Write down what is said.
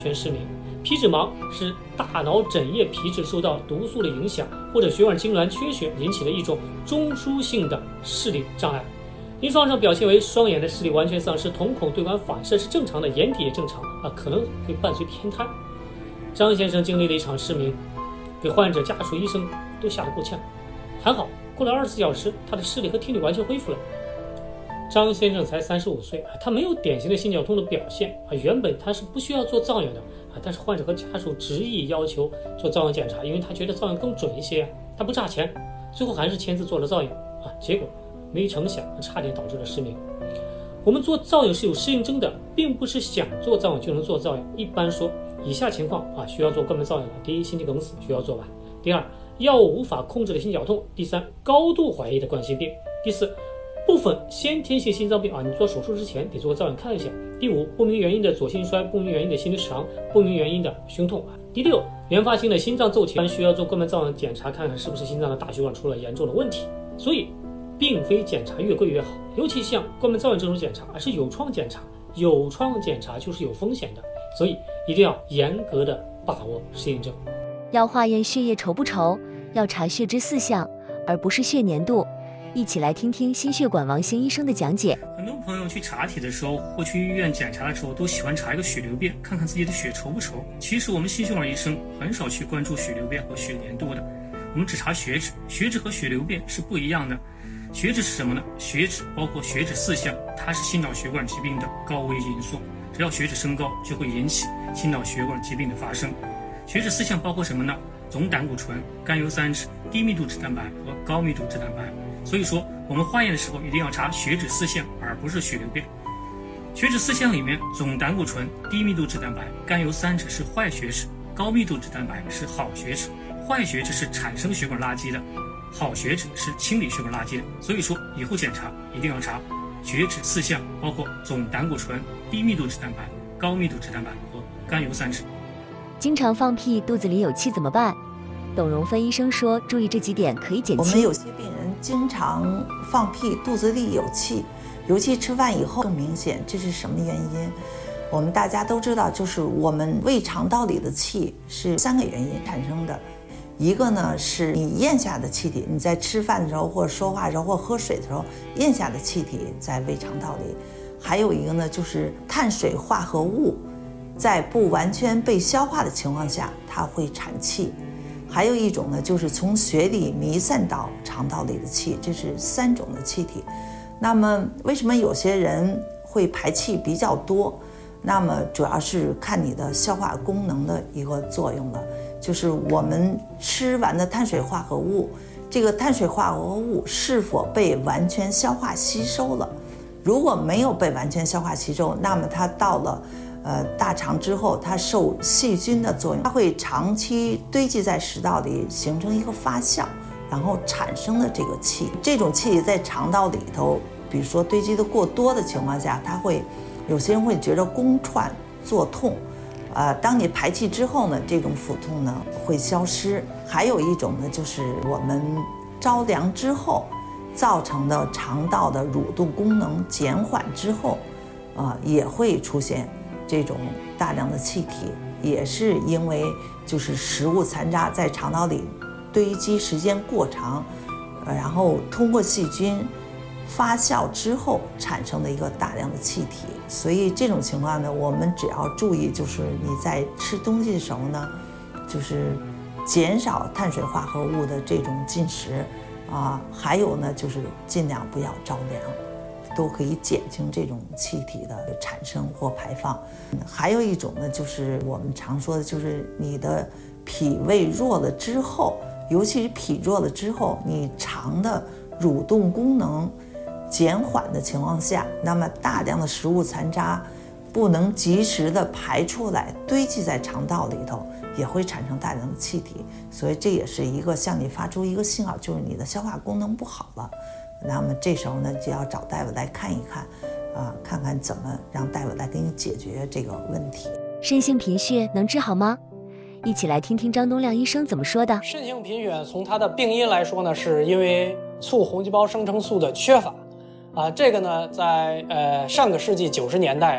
全失明。皮质盲是大脑枕叶皮质受到毒素的影响或者血管痉挛缺血引起的一种中枢性的视力障碍。临床上表现为双眼的视力完全丧失，瞳孔对光反射是正常的，眼底也正常可能会伴随偏瘫。张先生经历了一场失明，给患者、家属、医生都吓得够呛。还好，过了24小时，他的视力和听力完全恢复了。张先生才35岁，他没有典型的心绞痛的表现原本他是不需要做造影的但是患者和家属执意要求做造影检查，因为他觉得造影更准一些，他不差钱，最后还是签字做了造影结果没成想差点导致了失明。我们做造影是有适应症的，并不是想做造影就能做造影。一般说，以下情况需要做冠门造影的：第一，心肌梗死需要做完；第二，药物无法控制的心绞痛；第三，高度怀疑的冠心病；第四，部分先天性心脏病你做手术之前得做个造影看一下；第五，不明原因的左心衰，不明原因的心律失常，不明原因的胸痛；第六，原发性的心脏骤停，需要做冠门造影检查，看看是不是心脏的大血管出了严重的问题。所以并非检查越贵越好，尤其像冠门造影这种检查是有创检查，有创检查就是有风险的，所以一定要严格的把握适应症。 要化验血液稠不稠，要查血脂4项，而不是血粘度。一起来听听心血管王兴医生的讲解。 很多朋友去查体的时候或去医院检查的时候都喜欢查一个血流变，看看自己的血稠不稠。其实我们心血管医生很少去关注血流变和血粘度的，我们只查血脂。血脂和血流变是不一样的。血脂是什么呢？血脂包括血脂4项，它是心脑血管疾病的高危因素，只要血脂升高就会引起心脑血管疾病的发生。血脂4项包括什么呢？总胆固醇、甘油三酯、低密度脂蛋白和高密度脂蛋白。所以说我们化验的时候一定要查血脂4项，而不是血流变。血脂4项里面，总胆固醇、低密度脂蛋白、甘油三酯是坏血脂，高密度脂蛋白是好血脂。坏血脂是产生血管垃圾的，好血脂是清理血管垃圾的。所以说以后检查一定要查血脂4项，包括总胆固醇、低密度脂蛋白、高密度脂蛋白和甘油三酯。 经常放屁，肚子里有气怎么办？董荣芬医生说，注意这几点可以减轻。 我们有些病人经常放屁，肚子里有气，尤其吃饭以后更明显，这是什么原因？我们大家都知道，就是我们胃肠道里的气是3个原因产生的。一个呢是你咽下的气体，你在吃饭的时候或者说话的时候或者喝水的时候咽下的气体在胃肠道里。还有一个呢就是碳水化合物在不完全被消化的情况下它会产气。还有一种呢就是从血里弥散到肠道里的气，这是3种的气体。那么为什么有些人会排气比较多？那么主要是看你的消化功能的一个作用了，就是我们吃完的碳水化合物，这个碳水化合物是否被完全消化吸收了。如果没有被完全消化吸收，那么它到了大肠之后，它受细菌的作用，它会长期堆积在食道里，形成一个发酵，然后产生的这个气。这种气在肠道里头，比如说堆积的过多的情况下，它会有些人会觉得宫串作痛。当你排气之后呢，这种腹痛呢会消失。还有一种呢，就是我们着凉之后造成的肠道的蠕动功能减缓之后，也会出现这种大量的气体，也是因为就是食物残渣在肠道里堆积时间过长，然后通过细菌发酵之后产生的一个大量的气体。所以这种情况呢，我们只要注意，就是你在吃东西的时候呢，就是减少碳水化合物的这种进食还有呢就是尽量不要着凉，都可以减轻这种气体的产生或排放。还有一种呢，就是我们常说的，就是你的脾胃弱了之后，尤其是脾弱了之后，你肠的蠕动功能减缓的情况下，那么大量的食物残渣不能及时的排出来，堆积在肠道里头，也会产生大量的气体。所以这也是一个向你发出一个信号，就是你的消化功能不好了。那么这时候呢，就要找大夫来看一看，看看怎么让大夫来给你解决这个问题。 肾性贫血能治好吗？一起来听听张东亮医生怎么说的。 肾性贫血从它的病因来说呢，是因为促红细胞生成素的缺乏。这个呢，在上个世纪90年代